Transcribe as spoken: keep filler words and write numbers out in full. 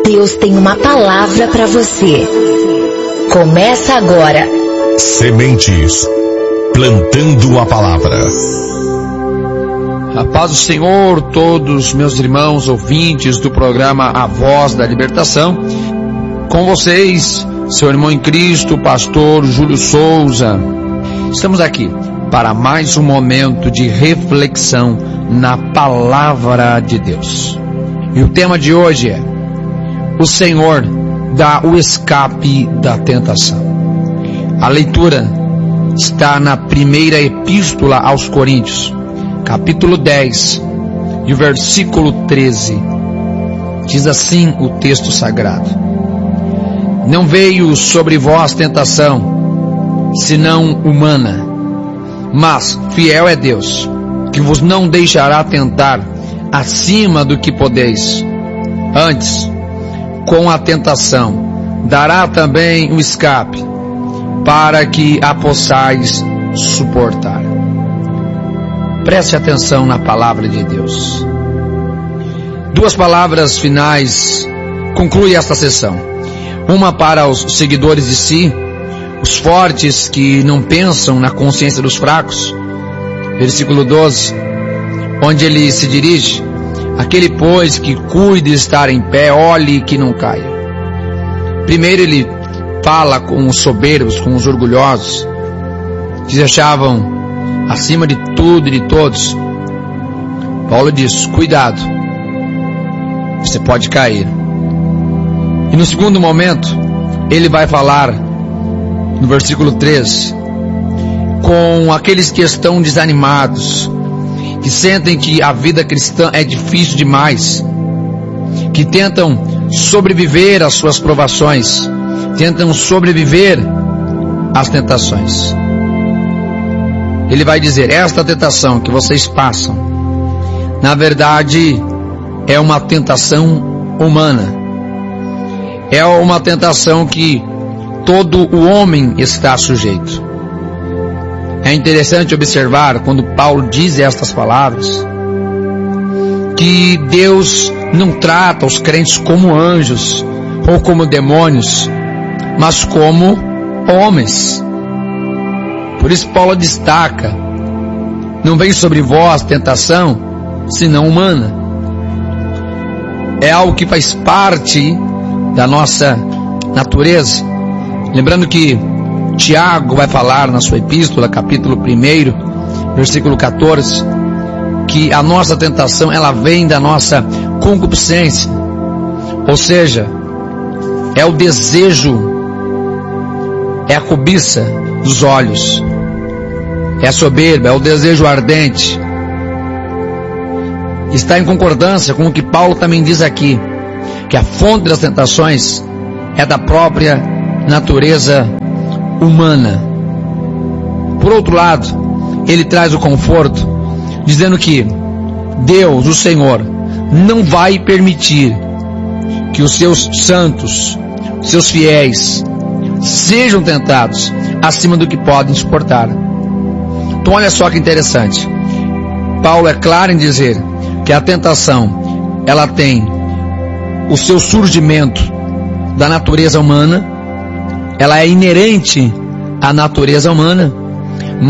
Deus tem uma palavra para você. Começa agora. Sementes, plantando a palavra. A paz do Senhor, todos meus irmãos ouvintes do programa A Voz da Libertação. Com vocês, seu irmão em Cristo, pastor Júlio Souza. Estamos aqui para mais um momento de reflexão na palavra de Deus. E o tema de hoje é: o Senhor dá o escape da tentação. A leitura está na primeira epístola aos Coríntios, capítulo dez, e o versículo treze. Diz assim o texto sagrado: não veio sobre vós tentação, senão humana, mas fiel é Deus, que vos não deixará tentar acima do que podeis. Antes, com a tentação, dará também um escape, para que a possais suportar. Preste atenção na palavra de Deus. Duas palavras finais concluem esta sessão. Uma para os seguidores de si, os fortes que não pensam na consciência dos fracos. Versículo doze, onde ele se dirige: aquele, pois, que cuide de estar em pé, olhe que não caia. Primeiro ele fala com os soberbos, com os orgulhosos, que se achavam acima de tudo e de todos. Paulo diz: cuidado, você pode cair. E no segundo momento, ele vai falar, no versículo treze, com aqueles que estão desanimados, que sentem que a vida cristã é difícil demais, que tentam sobreviver às suas provações, tentam sobreviver às tentações. Ele vai dizer: esta tentação que vocês passam, na verdade, é uma tentação humana. É uma tentação que todo o homem está sujeito. É interessante observar, quando Paulo diz estas palavras, que Deus não trata os crentes como anjos ou como demônios, mas como homens. Por isso Paulo destaca: não vem sobre vós tentação, senão humana. É algo que faz parte da nossa natureza. Lembrando que Tiago vai falar na sua epístola, capítulo um, versículo quatorze, que a nossa tentação, ela vem da nossa concupiscência, ou seja, é o desejo, é a cobiça dos olhos, é a soberba, é o desejo ardente. Está em concordância com o que Paulo também diz aqui, que a fonte das tentações é da própria natureza humana. Por outro lado, ele traz o conforto, dizendo que Deus, o Senhor, não vai permitir que os seus santos, os seus fiéis, sejam tentados acima do que podem suportar. Então olha só que interessante. Paulo é claro em dizer que a tentação, ela tem o seu surgimento da natureza humana, ela é inerente à natureza humana,